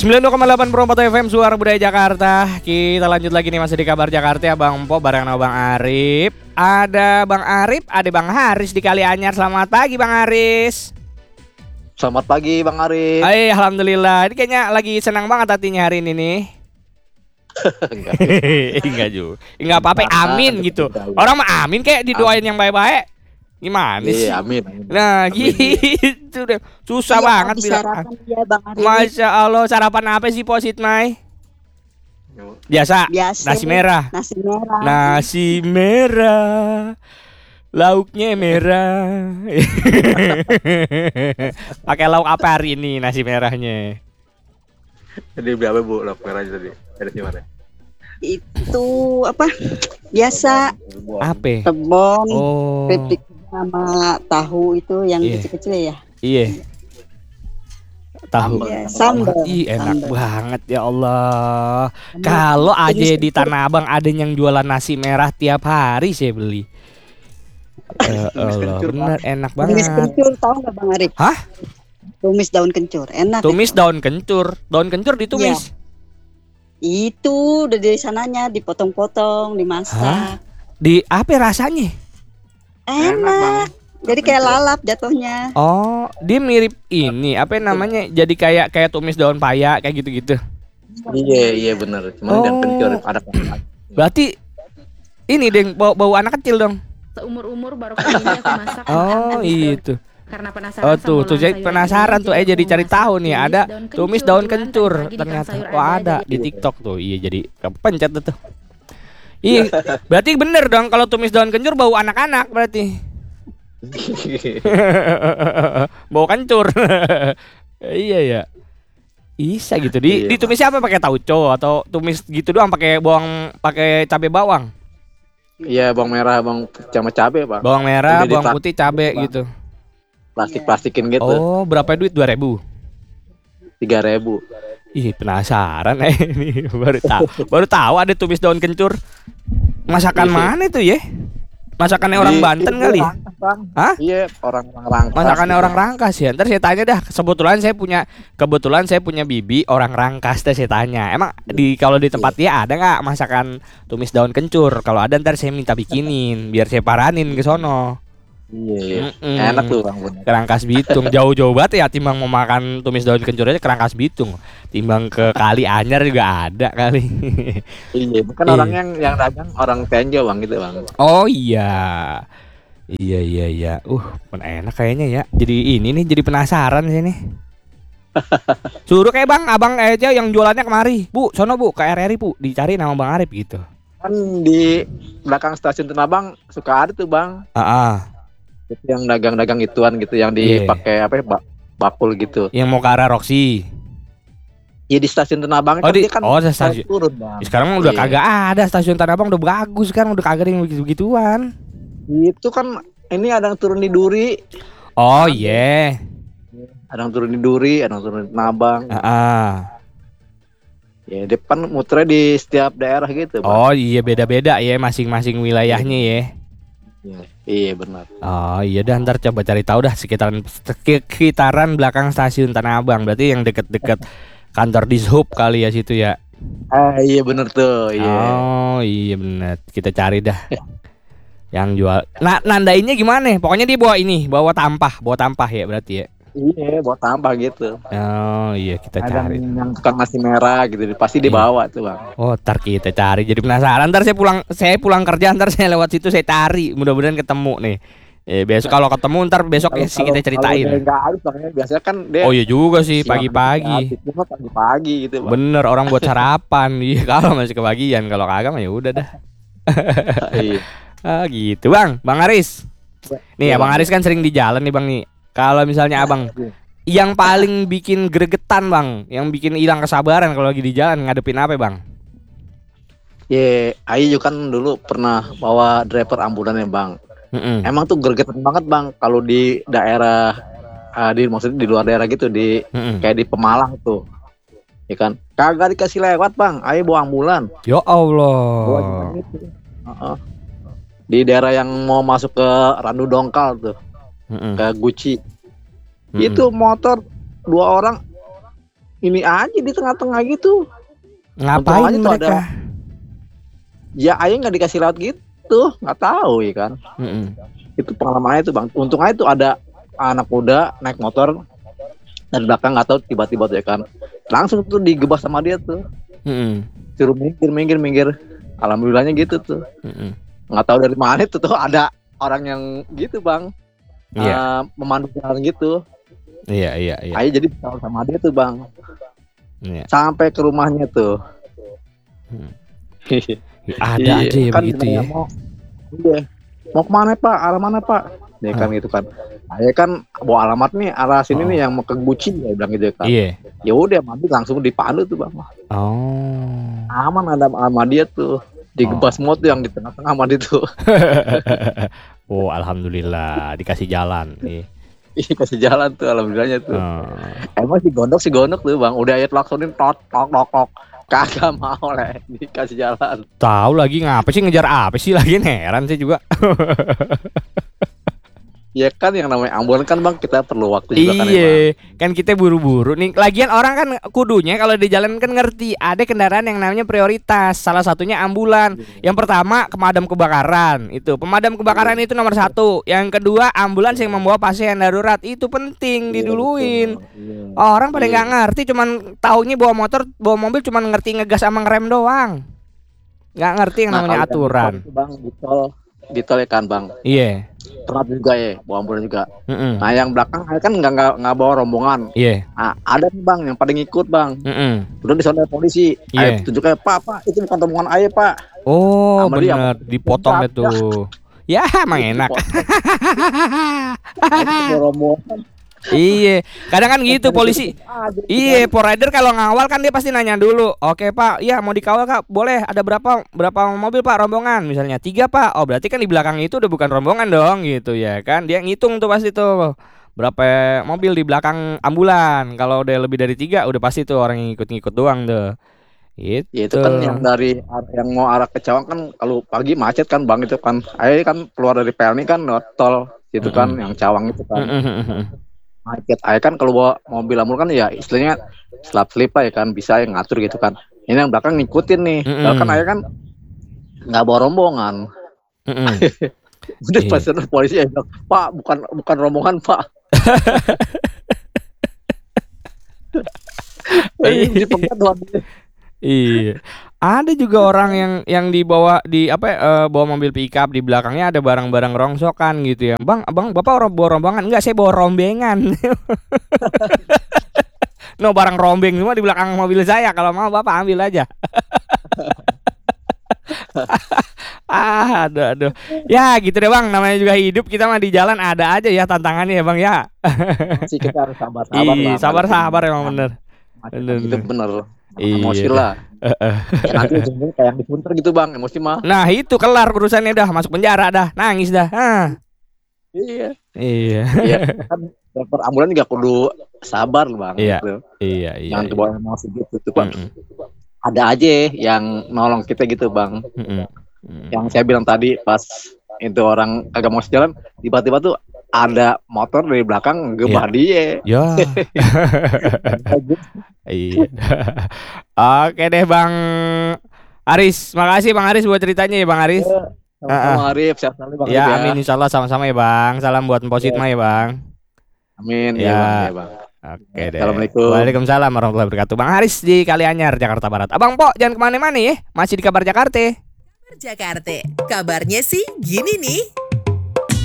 92,8 Promoto FM Suara Budaya Jakarta. Kita lanjut lagi nih masih di Kabar Jakarta ya Bang Po bareng sama Bang Arif. Ada Bang Arif, ada Bang Haris di Kalianyar. Selamat pagi Bang Haris. Selamat pagi Bang Arif. Alhamdulillah. Ini kayaknya lagi senang banget hatinya hari ini nih. Enggak juga. Enggak apa-apa, amin gitu. Orang mah amin kayak didoain yang baik-baik. Gimana sih? Iya, amin. Nah, gitu deh. Susah banget bilang. Ya, Bang Arif. Masya Allah, sarapan apa sih Posit Mai? Biasa. Nasi merah. Nasi merah. Lauknya merah. Pakai lauk apa hari ini nasi merahnya? Jadi berapa Bu lauk merahnya tadi? Dari mana? Itu apa? Biasa. Apa? Tebon. Oh. Pepik sama tahu itu yang kecil-kecil ya. Iya. Tahu. Iya, sambal. Ih, enak banget ya Allah. Kalau aja di Tanah Abang ada yang jualan nasi merah tiap hari saya beli. Allah, bener enak Tumis banget. kencur tahu nggak Bang Arif? Hah? Tumis daun kencur, enak. Tumis daun kencur. Daun kencur ditumis. Itu udah dari sananya dipotong-potong, dimasak. Hah? Di apa rasanya? Enak. Jadi kayak lalap jatuhnya. Oh, dia mirip ini apa namanya? Jadi kayak tumis daun paya kayak gitu-gitu. Iya benar. Cuma yang kencur ada. Berarti ini deng bau anak kecil dong. Seumur-umur baru kali ini aku masak. Oh, itu. Karena penasaran. Oh tuh jadi penasaran tuh jadi cari tahu nih ada tumis daun kencur ternyata. Wah ada di TikTok tuh. Iya jadi kepencet tuh. Iya, berarti bener dong kalau tumis daun kencur bau anak-anak berarti. Bau kencur. Iya ya. Bisa gitu ditumis apa pakai tauco atau tumis gitu doang pakai cabai bawang. Iya, bawang merah, bawang sama cabai, Bang. Bawang merah, bawang putih, cabai gitu. Plastik-plastikin gitu. Oh, berapa duit? 2.000. 3.000. Ih, penasaran ini baru tahu ada tumis daun kencur. Masakan mana itu ya? Masakannya orang Banten kali? Hah? Iya, orang Rangkas. Masakannya orang Rangkas ya. Ntar saya tanya dah. Kebetulan saya punya bibi orang Rangkas. Saya tanya. Emang kalau di tempat dia ada nggak masakan tumis daun kencur? Kalau ada ntar saya minta bikinin biar saya paranin ke sono. Iya. Enak tuh Bang. Ke Rangkas Bitung. Jauh-jauh banget ya timbang mau makan tumis daun kencur aja ke Rangkas Bitung. Timbang ke Kali Anyar juga ada kali. Iya, bukan orang yang dagang orang Tenjo Bang gitu Bang. Oh iya. Iya. Enak kayaknya ya. Jadi ini nih jadi penasaran sih nih. Suruh kayak abang aja yang jualannya kemari. Bu, sono Bu, ke RRI Bu, dicari nama Bang Arif gitu. Kan di belakang stasiun Tanah Abang suka ada tuh Bang. Itu yang dagang-dagang ituan gitu yang dipakai bakul gitu. Yang mau ke arah Roxy. Iya di stasiun Tanah Abang kan stasiun turun Bang. Sekarang udah kagak ada stasiun Tanah Abang udah bagus sekarang udah kagak ada yang begitu-begituan. Itu kan ini ada yang turun di Duri. Oh iya. Ada yang turun di Duri, ada yang turun di Tanah Abang. Ya depan muternya di setiap daerah gitu Bang. Oh iya beda-beda ya masing-masing wilayahnya ya. Iya benar. Oh iya dah ntar coba cari tahu dah sekitaran belakang stasiun Tanah Abang berarti yang deket-deket kantor Dishub kali ya situ ya. Iya benar tuh. Iya. Oh iya benar kita cari dah. Yang jual. Nah nandainnya gimana? Pokoknya dia bawa tampah ya berarti ya. Iya bawa tampah gitu. Oh iya kita cari. Yang tukang nasi merah gitu pasti dibawa tuh Bang. Oh ntar kita cari jadi penasaran. Ntar saya pulang kerja ntar saya lewat situ saya cari mudah-mudahan ketemu nih. Besok kalau ketemu ntar besok sih kita ceritain. Biasanya kan dia. Oh iya juga sih pagi-pagi. Pagi-pagi gitu Bang. Bener orang buat sarapan. Iya kalau masih kebagian kalau kagak mah ya udah dah. Iya. Gitu Bang Aris. Nih Bang Aris kan sering di jalan nih Bang nih. Kalau misalnya Abang yang paling bikin gregetan Bang, yang bikin hilang kesabaran kalau lagi di jalan ngadepin apa Bang? Ayu kan dulu pernah bawa driver ambulan ya Bang. Emang tuh gregetan banget Bang kalau di daerah maksudnya di luar daerah gitu kayak di Pemalang tuh. Ya kan? Kagak dikasih lewat Bang, ayo bawa ambulan. Ya Allah. Di daerah yang mau masuk ke Randu Dongkal tuh. Ke Guci. Itu motor 2 orang ini aja di tengah-tengah gitu. Ngapain Untung aja tuh mereka? Ya ayah nggak dikasih lewat gitu, nggak tahu ya kan. Itu pengalamannya itu bang. Untung aja tuh ada anak muda naik motor dari belakang, nggak tahu tiba-tiba tuh ya kan, langsung tuh digebas sama dia tuh. Suruh minggir. Alhamdulillahnya gitu tuh. Nggak tahu dari mana itu tuh ada orang yang gitu bang. Memandu jalan gitu. Iya. Ayah jadi tahu sama dia tuh bang. Iya. Sampai ke rumahnya tuh. Ada aja ya kan begitu ya. Mau kemana pak? Arah mana pak? Dia kan gitu kan. Saya kan bawa alamat nih arah sini nih yang mau ke Gucci, ya bilang gitu kan. Iya. Ya udah mandi langsung dipandu tuh bang. Oh. Aman ada sama dia tuh. Digebas semua tuh yang di tengah-tengah sama dia tuh. Oh alhamdulillah dikasih jalan. Iya. Iya kasih jalan tuh alhamdulillahnya tuh. Emang si gondok tuh bang. Udah ayat laksonin tok. Kagak mau lah dikasih jalan. Tahu lagi ngapa sih, ngejar apa sih lagi, heran saya juga. Ya kan yang namanya ambulan kan bang, kita perlu waktu juga kan ya bang. Iya, kan kita buru-buru nih. Lagian orang kan kudunya kalau di jalan kan ngerti ada kendaraan yang namanya prioritas. Salah satunya ambulan. Yang pertama pemadam kebakaran. Itu pemadam kebakaran itu nomor 1. Yang kedua ambulans yang membawa pasien darurat. Itu penting diduluin. Orang pada nggak ngerti, cuman taunya bawa motor, bawa mobil cuman ngerti ngegas sama ngerem doang. Nggak ngerti yang namanya aturan. Bang di tol ya kan bang. Iya. Pernah juga ya bawa ambulan juga. Nah yang belakang kan nggak bawa rombongan. Iya. Nah ada nih bang yang pada ngikut bang. Udah di sana polisi. Ayah tunjuknya pak itu bukan rombongan ayah pak. Oh sama bener dia, dipotong itu. Ya emang enak. Rombongan. Iya, kadang kan gitu polisi. Iya, rider kalau ngawal kan dia pasti nanya dulu. Oke pak, iya mau dikawal kak, boleh. Ada berapa mobil pak rombongan? Misalnya 3 pak. Oh berarti kan di belakang itu udah bukan rombongan dong gitu ya kan. Dia ngitung tuh pasti tuh berapa mobil di belakang ambulan. Kalau udah lebih dari 3 udah pasti tuh orang yang ngikut-ngikut doang tuh. Gitu. Ya itu kan yang mau arah ke Cawang kan kalau pagi macet kan bang, itu kan. Ayah kan keluar dari Pelni kan tol itu kan yang Cawang itu kan. Macet. Ayah kan kalau bawa mobil ambulan kan ya istilahnya selap-selip lah ya kan, bisa yang ngatur gitu kan. Ini yang belakang ngikutin nih. Kan ayah kan nggak bawa rombongan. Udah pas polisi ya bilang, pak bukan rombongan pak. Iya. Ada juga orang yang dibawa bawa mobil pickup, di belakangnya ada barang-barang rongsokan gitu ya. Bang, Bapak bawa rombongan? Enggak, saya bawa rombengan. No, barang rombeng semua di belakang mobil saya. Kalau mau Bapak ambil aja. Aduh. Ya gitu deh bang, namanya juga hidup, kita mah di jalan ada aja ya tantangannya ya bang ya. Masih kita harus sabar-sabar. Iya, sabar emang bener. Itu bener. Iya. Emosi lah. Ya, nanti ujungnya kayak yang dipunter gitu bang, emosi mah. Nah itu kelar urusannya, dah masuk penjara dah, nangis dah. Iya. Iya. Kan driver ambulan juga kudu sabar bang. Iya. Gitu. Iya. Jangan kebawa emosi gitu tuh bang. Ada aja yang nolong kita gitu bang. Yang saya bilang tadi pas itu orang kagak mau sejalan, tiba-tiba tuh ada motor dari belakang gebah dia. Ya. Iya. Oke deh Bang Aris, makasih Bang Aris buat ceritanya ya Bang Aris. Bang Arif, sehat selalu Bang. Ya amin, insyaallah sama-sama ya Bang. Salam buat Positma ya Bang. Amin ya. Bang. Oke deh. Assalamualaikum. Waalaikumsalam warahmatullahi wabarakatuh. Bang Aris di Kalianyar, Jakarta Barat. Abang Po jangan kemana-mana ya, masih di Kabar Jakarta. Jakarta, kabarnya sih gini nih.